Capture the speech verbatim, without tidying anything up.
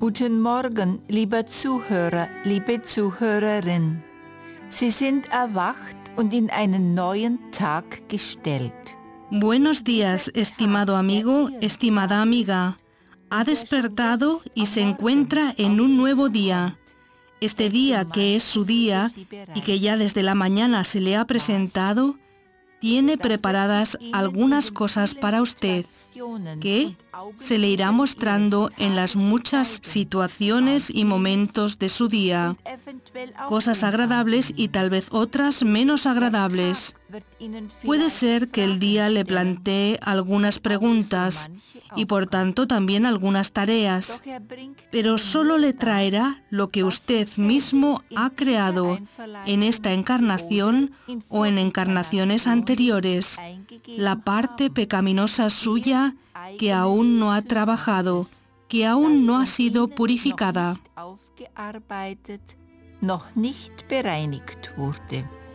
Guten Morgen, lieber Zuhörer, liebe Zuhörerin. Sie sind erwacht und in einen neuen Tag gestellt. Buenos días, estimado amigo, estimada amiga. Ha despertado y se encuentra en un nuevo día. Este día, que es su día y que ya desde la mañana se le ha presentado, tiene preparadas algunas cosas para usted, que se le irá mostrando en las muchas situaciones y momentos de su día. Cosas agradables y tal vez otras menos agradables. Puede ser que el día le plantee algunas preguntas y por tanto también algunas tareas, pero solo le traerá lo que usted mismo ha creado en esta encarnación o en encarnaciones anteriores, la parte pecaminosa suya que aún no ha trabajado, que aún no ha sido purificada. noch nicht bereinigt wurde.